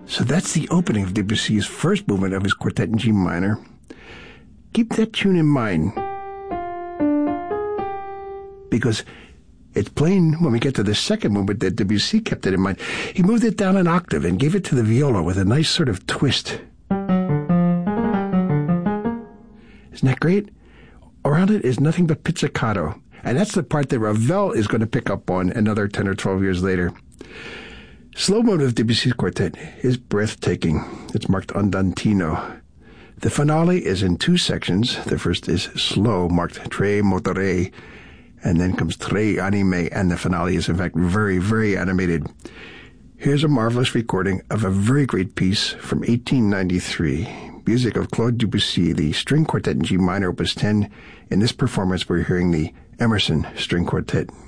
So that's the opening of Debussy's first movement of his quartet in G minor. Keep that tune in mind, because it's plain when we get to the second movement that Debussy kept it in mind. He moved it down an octave and gave it to the viola with a nice sort of twist. Isn't that great? Around it is nothing but pizzicato, and that's the part that Ravel is going to pick up on another 10 or 12 years later. Slow mode of Debussy's quartet is breathtaking. It's marked andantino. The finale is in two sections. The first is slow, marked très modéré, and then comes très animé, and the finale is in fact very, very animated. Here's a marvelous recording of a very great piece from 1893, music of Claude Debussy, the string quartet in G minor, opus 10. In this performance, we're hearing the Emerson String Quartet.